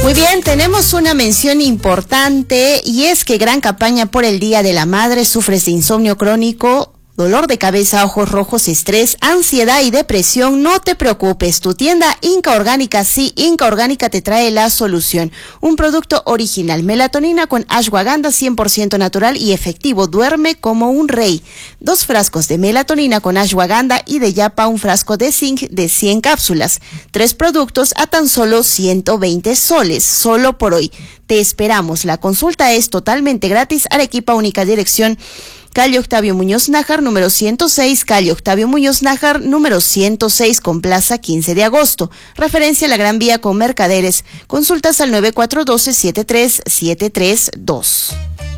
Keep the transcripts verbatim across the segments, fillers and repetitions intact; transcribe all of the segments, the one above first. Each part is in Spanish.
Muy bien, tenemos una mención importante y es que gran campaña por el Día de la Madre. Sufres de insomnio crónico, dolor de cabeza, ojos rojos, estrés, ansiedad y depresión. No te preocupes, tu tienda Inca Orgánica, sí, Inca Orgánica te trae la solución. Un producto original, melatonina con ashwagandha cien por ciento natural y efectivo, duerme como un rey. Dos frascos de melatonina con ashwagandha y de yapa un frasco de zinc de cien cápsulas. Tres productos a tan solo ciento veinte soles, solo por hoy. Te esperamos, la consulta es totalmente gratis. Arequipa, única dirección, calle Octavio Muñoz Nájar, número ciento seis, calle Octavio Muñoz Nájar, número ciento seis, con plaza quince de agosto. Referencia a la Gran Vía con Mercaderes. Consultas al nueve cuatro uno dos, siete tres siete tres dos.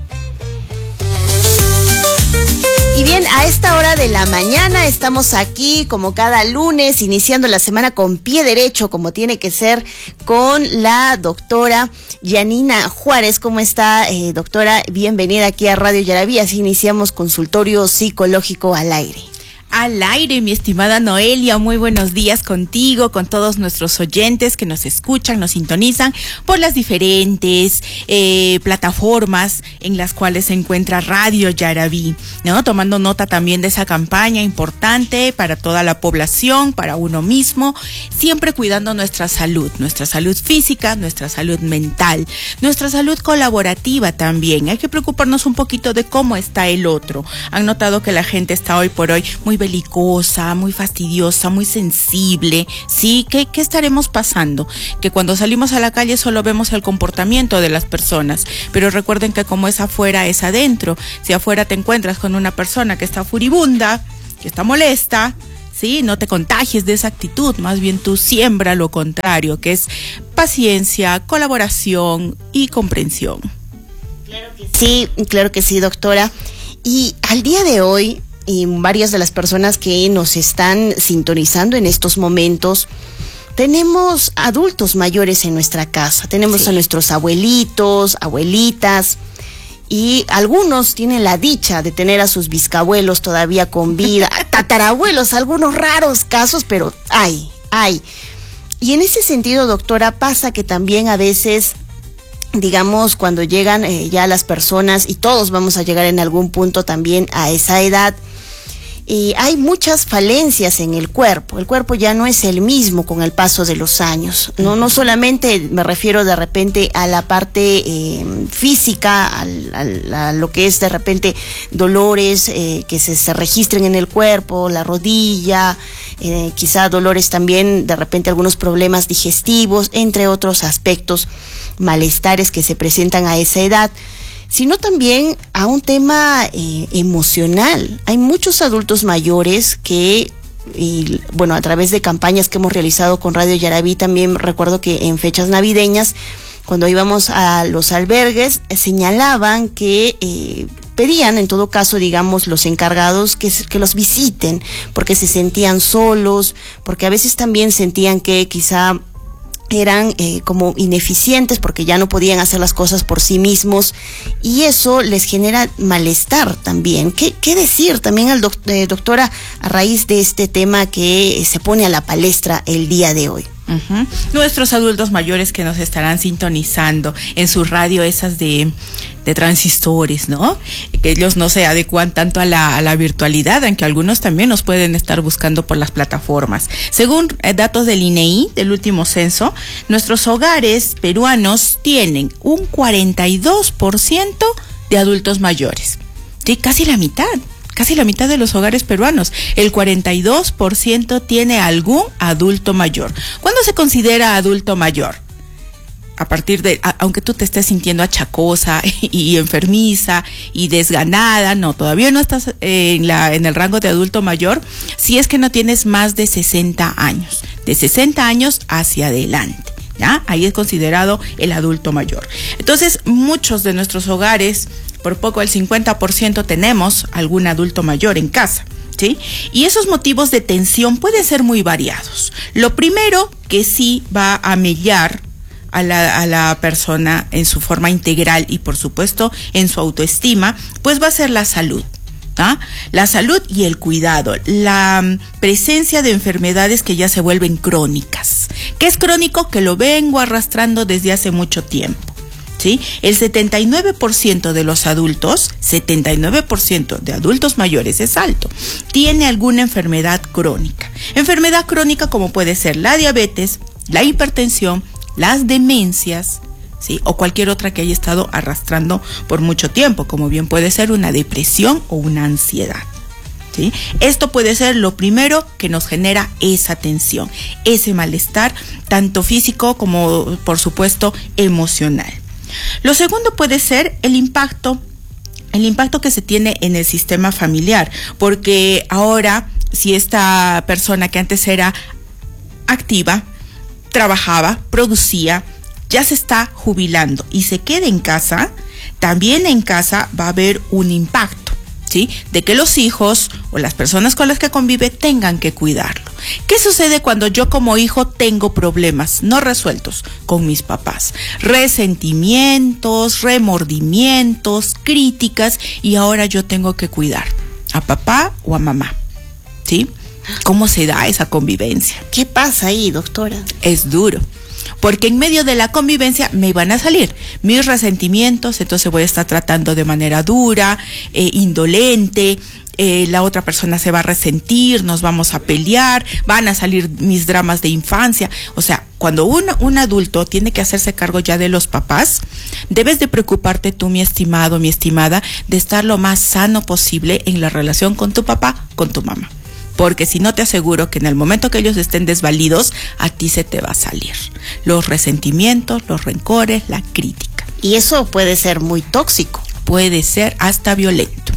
Y bien, a esta hora de la mañana estamos aquí como cada lunes, iniciando la semana con pie derecho, como tiene que ser, con la doctora Yanina Juárez. ¿Cómo está, eh, doctora? Bienvenida aquí a Radio Yaraví. Así iniciamos consultorio psicológico al aire. Al aire, mi estimada Noelia, muy buenos días contigo, con todos nuestros oyentes que nos escuchan, nos sintonizan por las diferentes eh, plataformas en las cuales se encuentra Radio Yaraví, ¿no? Tomando nota también de esa campaña importante para toda la población, para uno mismo, siempre cuidando nuestra salud, nuestra salud física, nuestra salud mental, nuestra salud colaborativa también. Hay que preocuparnos un poquito de cómo está el otro. Han notado que la gente está hoy por hoy muy belicosa, muy fastidiosa, muy sensible, ¿sí? ¿Qué, qué estaremos pasando? Que cuando salimos a la calle solo vemos el comportamiento de las personas, pero recuerden que como es afuera, es adentro. Si afuera te encuentras con una persona que está furibunda, que está molesta, ¿sí? No te contagies de esa actitud, más bien tú siembra lo contrario, que es paciencia, colaboración y comprensión. Claro que sí, claro que sí, doctora. Y al día de hoy, y varias de las personas que nos están sintonizando en estos momentos, tenemos adultos mayores en nuestra casa, tenemos sí. a nuestros abuelitos, abuelitas, y algunos tienen la dicha de tener a sus bisabuelos todavía con vida, tatarabuelos, algunos raros casos, pero hay, hay. Y en ese sentido, doctora, pasa que también a veces, digamos, cuando llegan eh, ya las personas, y todos vamos a llegar en algún punto también a esa edad, y hay muchas falencias en el cuerpo. El cuerpo ya no es el mismo con el paso de los años. No, no solamente me refiero de repente a la parte eh, física, al, al, a lo que es de repente dolores eh, que se, se registren en el cuerpo, la rodilla, eh, quizá dolores también, de repente algunos problemas digestivos, entre otros aspectos, malestares que se presentan a esa edad, sino también a un tema eh, emocional. Hay muchos adultos mayores que, y, bueno, a través de campañas que hemos realizado con Radio Yaraví, también recuerdo que en fechas navideñas, cuando íbamos a los albergues, eh, señalaban que eh, pedían, en todo caso, digamos, los encargados que, que los visiten, porque se sentían solos, porque a veces también sentían que quizá eran eh, como ineficientes porque ya no podían hacer las cosas por sí mismos, y eso les genera malestar también. ¿Qué, qué decir también al doc, eh, doctora, a raíz de este tema que eh, se pone a la palestra el día de hoy? Uh-huh. Nuestros adultos mayores que nos estarán sintonizando en su radio, esas de, de transistores, ¿no? Que ellos no se adecuan tanto a la, a la virtualidad, aunque algunos también nos pueden estar buscando por las plataformas. Según eh, datos del I N E I, del último censo, nuestros hogares peruanos tienen un cuarenta y dos por ciento de adultos mayores. Sí, casi la mitad. Casi la mitad de los hogares peruanos, el cuarenta y dos por ciento tiene algún adulto mayor. ¿Cuándo se considera adulto mayor? A partir de, a, aunque tú te estés sintiendo achacosa y, y enfermiza y desganada, no, todavía no estás eh, en, la, en el rango de adulto mayor, si es que no tienes más de sesenta años, de sesenta años hacia adelante. ¿Ya? Ahí es considerado el adulto mayor. Entonces, muchos de nuestros hogares, por poco el cincuenta por ciento tenemos algún adulto mayor en casa, ¿sí? Y esos motivos de tensión pueden ser muy variados. Lo primero que sí va a mellar a la, a la persona en su forma integral y por supuesto en su autoestima, pues va a ser la salud, ¿ah? La salud y el cuidado, la presencia de enfermedades que ya se vuelven crónicas. ¿Qué es crónico? Que lo vengo arrastrando desde hace mucho tiempo. ¿Sí? El setenta y nueve por ciento de los adultos, setenta y nueve por ciento de adultos mayores es alto, tiene alguna enfermedad crónica. Enfermedad crónica como puede ser la diabetes, la hipertensión, las demencias, ¿sí? O cualquier otra que haya estado arrastrando por mucho tiempo, como bien puede ser una depresión o una ansiedad. ¿Sí? Esto puede ser lo primero que nos genera esa tensión, ese malestar, tanto físico como, por supuesto, emocional. Lo segundo puede ser el impacto, el impacto que se tiene en el sistema familiar, porque ahora, si esta persona que antes era activa, trabajaba, producía, ya se está jubilando y se queda en casa, también en casa va a haber un impacto, ¿sí? De que los hijos o las personas con las que convive tengan que cuidarlo. ¿Qué sucede cuando yo como hijo tengo problemas no resueltos con mis papás? Resentimientos, remordimientos, críticas, y ahora yo tengo que cuidar a papá o a mamá, ¿sí? ¿Cómo se da esa convivencia? ¿Qué pasa ahí, doctora? Es duro. Porque en medio de la convivencia me van a salir mis resentimientos, entonces voy a estar tratando de manera dura, eh, indolente, eh, la otra persona se va a resentir, nos vamos a pelear, van a salir mis dramas de infancia. O sea, cuando un, un adulto tiene que hacerse cargo ya de los papás, debes de preocuparte tú, mi estimado, mi estimada, de estar lo más sano posible en la relación con tu papá, con tu mamá. Porque si no, te aseguro que en el momento que ellos estén desvalidos, a ti se te va a salir los resentimientos, los rencores, la crítica. Y eso puede ser muy tóxico. Puede ser hasta violento.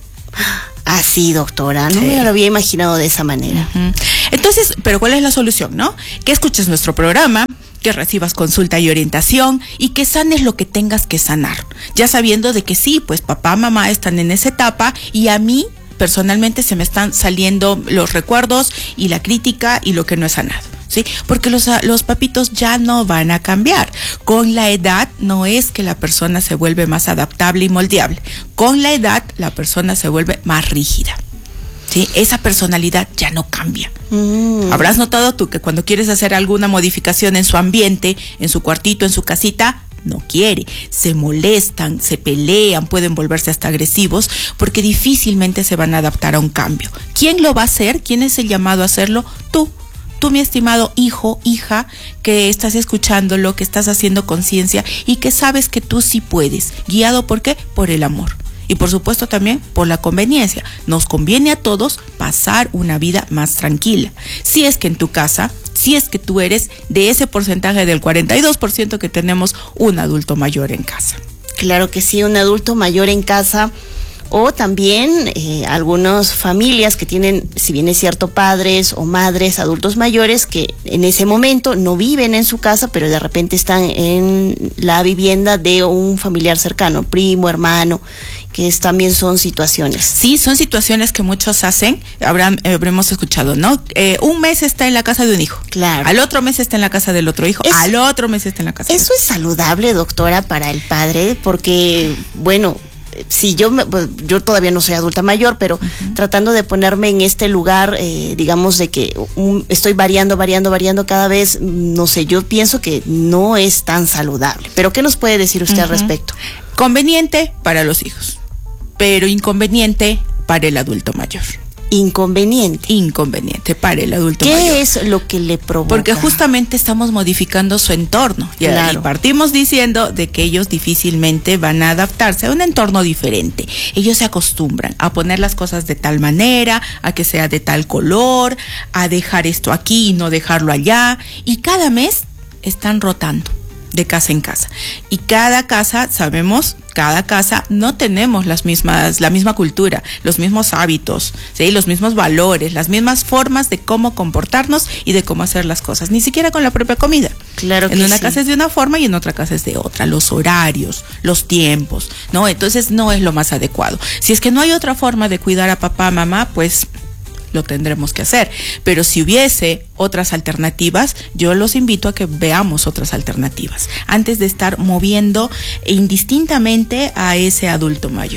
Así, doctora, no sí. me lo había imaginado de esa manera. Uh-huh. Entonces, pero ¿cuál es la solución, no? Que escuches nuestro programa, que recibas consulta y orientación y que sanes lo que tengas que sanar. Ya sabiendo de que sí, pues papá, mamá están en esa etapa y a mí personalmente se me están saliendo los recuerdos y la crítica y lo que no he sanado, ¿sí? Porque los, los papitos ya no van a cambiar. Con la edad no es que la persona se vuelve más adaptable y moldeable. Con la edad la persona se vuelve más rígida, ¿sí? Esa personalidad ya no cambia. Mm. Habrás notado tú que cuando quieres hacer alguna modificación en su ambiente, en su cuartito, en su casita, no quiere, se molestan, se pelean, pueden volverse hasta agresivos porque difícilmente se van a adaptar a un cambio. ¿Quién lo va a hacer? ¿Quién es el llamado a hacerlo? Tú, tú mi estimado hijo, hija, que estás escuchándolo, que estás haciendo conciencia y que sabes que tú sí puedes. ¿Guiado por qué? Por el amor. Y por supuesto también por la conveniencia. Nos conviene a todos pasar una vida más tranquila. Si es que en tu casa, si es que tú eres de ese porcentaje del cuarenta y dos por ciento que tenemos un adulto mayor en casa. Claro que sí, un adulto mayor en casa. O también eh, algunas familias que tienen, si bien es cierto, padres o madres, adultos mayores que en ese momento no viven en su casa, pero de repente están en la vivienda de un familiar cercano, primo, hermano, que es, también son situaciones. Sí, son situaciones que muchos hacen, habrán, habremos escuchado, ¿no? Eh, un mes está en la casa de un hijo. Claro. Al otro mes está en la casa del otro hijo. Es, al otro mes está en la casa. Eso es saludable, doctora, para el padre, porque, bueno, si yo me, yo todavía no soy adulta mayor, pero uh-huh. tratando de ponerme en este lugar, eh, digamos de que um, estoy variando, variando, variando cada vez, no sé, yo pienso que no es tan saludable. Pero ¿qué nos puede decir usted uh-huh. al respecto? Conveniente para los hijos, pero inconveniente para el adulto mayor. Inconveniente. Inconveniente para el adulto ¿Qué mayor. ¿Qué es lo que le provoca? Porque justamente estamos modificando su entorno. Claro. Y partimos diciendo de que ellos difícilmente van a adaptarse a un entorno diferente. Ellos se acostumbran a poner las cosas de tal manera, a que sea de tal color, a dejar esto aquí y no dejarlo allá. Y cada mes están rotando de casa en casa. Y cada casa, sabemos, cada casa no tenemos las mismas, la misma cultura, los mismos hábitos, ¿sí? Los mismos valores, las mismas formas de cómo comportarnos y de cómo hacer las cosas, ni siquiera con la propia comida. Claro que en una sí. casa es de una forma y en otra casa es de otra, los horarios, los tiempos, ¿no? Entonces no es lo más adecuado. Si es que no hay otra forma de cuidar a papá, mamá, pues lo tendremos que hacer, pero si hubiese otras alternativas, yo los invito a que veamos otras alternativas antes de estar moviendo indistintamente a ese adulto mayor.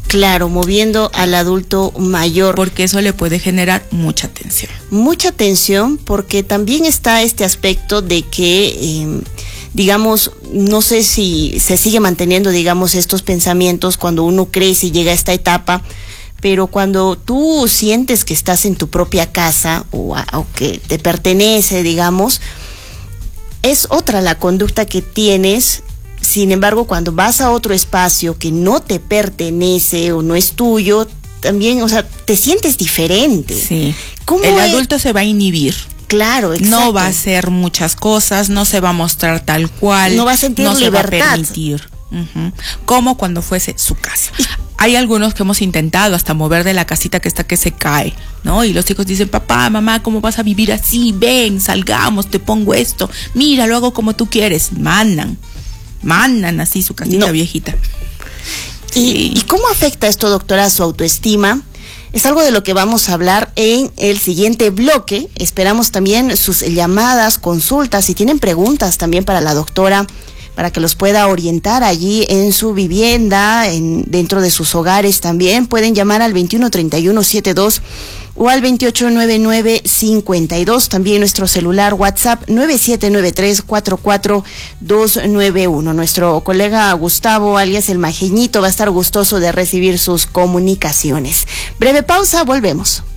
Claro, moviendo al adulto mayor. Porque eso le puede generar mucha tensión. Mucha tensión, porque también está este aspecto de que, eh, digamos, no sé si se sigue manteniendo, digamos, estos pensamientos cuando uno crece y llega a esta etapa, pero cuando tú sientes que estás en tu propia casa o, a, o que te pertenece, digamos, es otra la conducta que tienes. Sin embargo, cuando vas a otro espacio que no te pertenece o no es tuyo, también, o sea, te sientes diferente. Sí. ¿Cómo el es? adulto se va a inhibir. Claro, exacto. No va a hacer muchas cosas, no se va a mostrar tal cual. No va a sentir no libertad. se va a permitir. Uh-huh. Como cuando fuese su casa. Hay algunos que hemos intentado hasta mover de la casita que está que se cae, ¿no? Y los hijos dicen, papá, mamá, ¿cómo vas a vivir así? Ven, salgamos, te pongo esto. Mira, lo hago como tú quieres. Mandan. Mandan así su casita no. viejita. ¿Y, sí. ¿Y cómo afecta esto, doctora, a su autoestima? Es algo de lo que vamos a hablar en el siguiente bloque. Esperamos también sus llamadas, consultas, si tienen preguntas también para la doctora, para que los pueda orientar allí en su vivienda, en, dentro de sus hogares también. Pueden llamar al veintiuno treinta y uno setenta y dos o al veintiocho noventa y nueve cincuenta y dos. También nuestro celular WhatsApp nueve siete nueve tres cuatro cuatro dos nueve uno. Nuestro colega Gustavo, alias el Majeñito, va a estar gustoso de recibir sus comunicaciones. Breve pausa, volvemos.